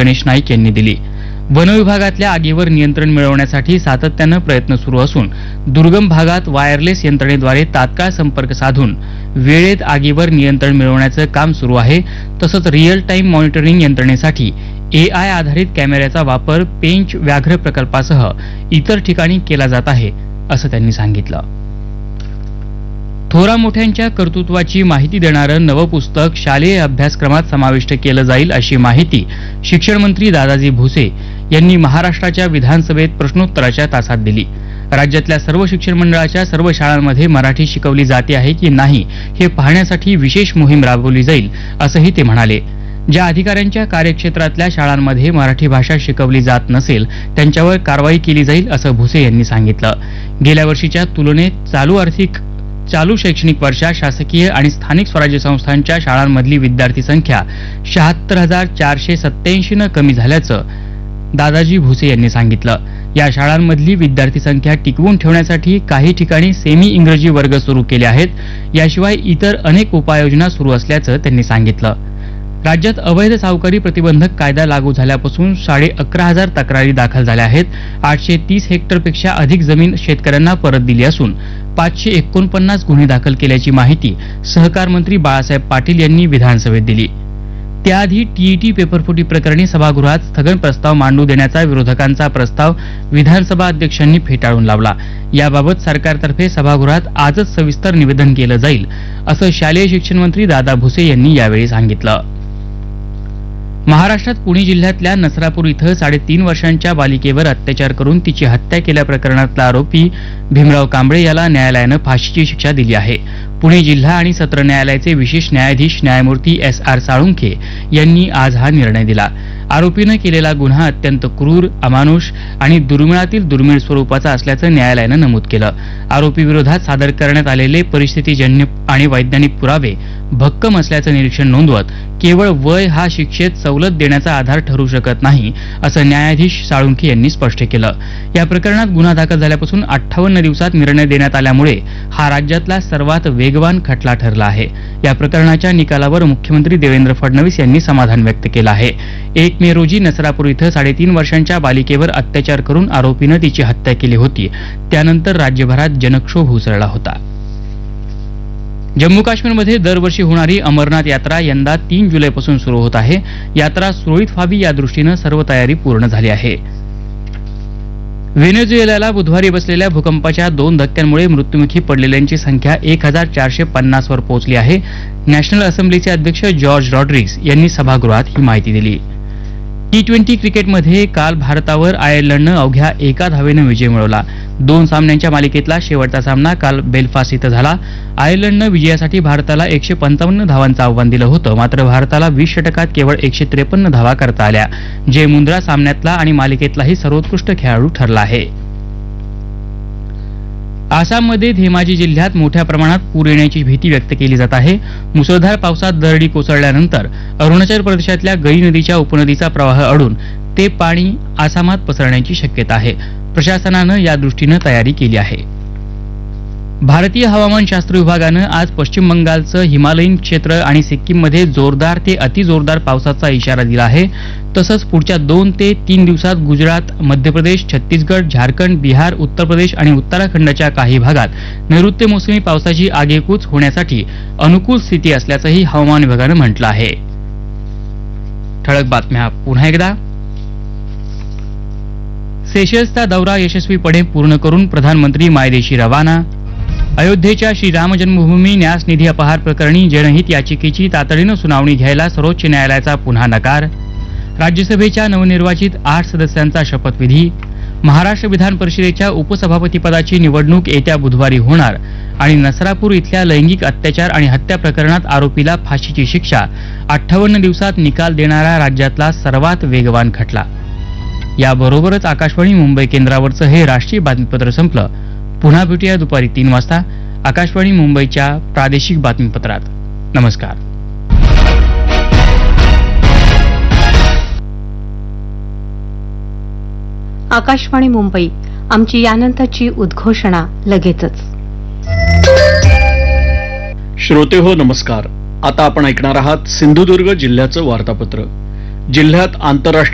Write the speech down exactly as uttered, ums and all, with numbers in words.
गणेश नाईक यांनी दिली. वन विभागातल्या आगीवर नियंत्रण मिळवण्यासाठी सातत्यानं प्रयत्न सुरू असून दुर्गम भागात वायरलेस यंत्रणेद्वारे तात्काळ संपर्क साधून वेळेत आगीवर नियंत्रण मिळवण्याचं काम सुरू आहे. तसंच रिअल टाइम मॉनिटरिंग यंत्रणेसाठी एआय आधारित कॅमेऱ्याचा वापर पेंच व्याघ्र प्रकल्पासह इतर ठिकाणी केला जात आहे, असं त्यांनी सांगितलं. थोरा मोठ्यांच्या कर्तृत्वाची माहिती देणारं नवं पुस्तक शालेय अभ्यासक्रमात समाविष्ट केलं जाईल अशी माहिती शिक्षण मंत्री दादाजी भुसे यांनी महाराष्ट्राच्या विधानसभेत प्रश्नोत्तराच्या तासात दिली. राज्यातल्या सर्व शिक्षण मंडळाच्या सर्व शाळांमध्ये मराठी शिकवली जाते आहे की नाही हे पाहण्यासाठी विशेष मोहीम राबवली जाईल, असंही ते म्हणाले. ज्या अधिकाऱ्यांच्या कार्यक्षेत्रातल्या शाळांमध्ये मराठी भाषा शिकवली जात नसेल त्यांच्यावर कारवाई केली जाईल, असं भुसे यांनी सांगितलं. गेल्या वर्षीच्या तुलनेत चालू आर्थिक चालू शैक्षणिक वर्षात शासकीय आणि स्थानिक स्वराज्य संस्थांच्या शाळांमधली विद्यार्थी संख्या शहात्तर हजार चारशे सत्याऐंशी न कमी झाल्याचं दादाजी भुसे यांनी सांगितलं. या शाळांमधली विद्यार्थी संख्या टिकवून ठेवण्यासाठी काही ठिकाणी सेमी इंग्रजी वर्ग सुरू केले आहेत. याशिवाय इतर अनेक उपाययोजना सुरू असल्याचं त्यांनी सांगितलं. राज्यात अवैध सावकारी प्रतिबंधक कायदा लागू झाल्यापासून साडे अकरा हजार तक्रारी दाखल झाल्या आहेत. आठशे तीस हेक्टरपेक्षा अधिक जमीन शेतकऱ्यांना परत दिली असून पाचशे एकोणपन्नास गुन्हे दाखल केल्याची माहिती सहकार मंत्री बाळासाहेब पाटील यांनी विधानसभेत दिली. त्याआधी टीईटी पेपरफुटी प्रकरणी सभागृहात स्थगन प्रस्ताव मांडू देण्याचा विरोधकांचा प्रस्ताव विधानसभा अध्यक्षांनी फेटाळून लावला. याबाबत सरकारतर्फे सभागृहात आजच सविस्तर निवेदन केलं जाईल, असं शालेय शिक्षण मंत्री दादा भुसे यांनी यावेळी सांगितलं. महाराष्ट्रात पुणे जिल्ह्यातल्या नसरापूर इथं साडेतीन वर्षांच्या बालिकेवर अत्याचार करून तिची हत्या केल्या प्रकरणातला आरोपी भीमराव कांबळे याला न्यायालयानं फाशीची शिक्षा दिली आहे. पुणे जिल्हा आणि सत्र न्यायालयाचे विशेष न्यायाधीश न्यायमूर्ती एस आर साळुंखे यांनी आज हा निर्णय दिला. आरोपीनं केलेला गुन्हा अत्यंत क्रूर, अमानुष आणि दुर्मिळातील दुर्मिळ स्वरूपाचा असल्याचं न्यायालयानं नमूद केलं. आरोपी विरोधात सादर करण्यात आलेले परिस्थितीजन्य आणि वैज्ञानिक पुरावे भक्कम असल्याचं निरीक्षण नोंदवत केवळ वय हा शिक्षेत सवलत देण्याचा आधार ठरू शकत नाही, असं न्यायाधीश साळुंखे यांनी स्पष्ट केलं. या प्रकरणात गुन्हा दाखल झाल्यापासून अठ्ठावन्न दिवसात निर्णय देण्यात आल्यामुळे हा राज्यातला सर्वात वेगवान खटला ठरला आहे. या प्रकरणाच्या निकालावर मुख्यमंत्री देवेंद्र फडणवीस यांनी समाधान व्यक्त केलं आहे. एक मे रोजी नसरापूर इथं साडेतीन वर्षांच्या बालिकेवर अत्याचार करून आरोपीनं तिची हत्या केली होती. त्यानंतर राज्यभरात जनक्षोभ उसळला होता. जम्मू काश्मीरमध्ये दरवर्षी होणारी अमरनाथ यात्रा यंदा तीन जुलैपासून सुरू होत आहे. यात्रा सुरळीत व्हावी या दृष्टीनं सर्व तयारी पूर्ण झाली आहे. व्हेनेझुएलाला बुधवारी बसलेल्या भूकंपाच्या दोन धक्क्यांमुळे मृत्युमुखी पडलेल्यांची संख्या एक हजार चारशे पन्नास वर पोहोचली आहे. नॅशनल असेंब्लीचे अध्यक्ष जॉर्ज रॉड्रिग्स यांनी सभागृहात ही माहिती दिली. टी ट्वेंटी क्रिकेटमध्ये काल भारतावर आयर्लंडनं अवघ्या एका धावेनं विजय मिळवला. दोन सामन्यांच्या मालिकेतला शेवटचा सामना काल बेलफास्ट इथं झाला. आयर्लंडनं विजयासाठी भारताला एकशे पंचावन्न धावांचं आव्हान दिलं होतं, मात्र भारताला वीस षटकात केवळ एकशे त्रेपन्न धावा करता आल्या. जय मुंद्रा सामन्यातला आणि मालिकेतलाही सर्वोत्कृष्ट खेळाडू ठरला आहे. आसाममध्ये धेमाजी जिल्ह्यात मोठ्या प्रमाणात पूर येण्याची भीती व्यक्त केली जात आहे. मुसळधार पावसात दरडी कोसळल्यानंतर अरुणाचल प्रदेशातल्या गई नदीच्या उपनदीचा प्रवाह अडून ते पाणी आसामात पसरण्याची शक्यता आहे. प्रशासनानं या दृष्टीनं तयारी केली आहे. भारतीय हवामानशास्त्र विभागानं आज पश्चिम बंगालचं हिमालयीन क्षेत्र आणि सिक्कीममध्ये जोरदार ते अतिजोरदार पावसाचा इशारा दिला आहे. तसंच पुढच्या दोन ते तीन दिवसात गुजरात, मध्य प्रदेश, छत्तीसगड, झारखंड, बिहार, उत्तर प्रदेश आणि उत्तराखंडच्या काही भागात नैऋत्य मोसमी पावसाची आगेकूच होण्यासाठी अनुकूल स्थिती असल्याचंही हवामान विभागानं म्हटलं आहे. ठळक बातम्या पुन्हा एकदा. सेशल्सचा दौरा यशस्वीपणे पूर्ण करून प्रधानमंत्री मायदेशी रवाना. अयोध्येच्या श्रीराम जन्मभूमी न्यास निधी अपहार प्रकरणी जनहित याचिकेची तातडीनं सुनावणी घ्यायला सर्वोच्च न्यायालयाचा पुन्हा नकार. राज्यसभेच्या नवनिर्वाचित आठ सदस्यांचा शपथविधी. महाराष्ट्र विधान परिषदेच्या उपसभापतीपदाची निवडणूक येत्या बुधवारी होणार आणि नसरापूर इथल्या लैंगिक अत्याचार आणि हत्या प्रकरणात आरोपीला फाशीची शिक्षा. अठ्ठावन्न दिवसात निकाल देणारा राज्यातला सर्वात वेगवान खटला. याबरोबरच आकाशवाणी मुंबई केंद्रावरचं हे राष्ट्रीय बातमीपत्र संपलं. पुन्हा भेटूया दुपारी तीन वाजता आकाशवाणी मुंबईच्या प्रादेशिक बातमीपत्रात. नमस्कार. आकाशवाणी मुंबई, आमची यानंतरची उद्घोषणा लगेचच. श्रोते हो नमस्कार. आता आपण ऐकणार आहात सिंधुदुर्ग जिल्ह्याचं वार्तापत्र. जिल्ह्यात आंतरराष्ट्रीय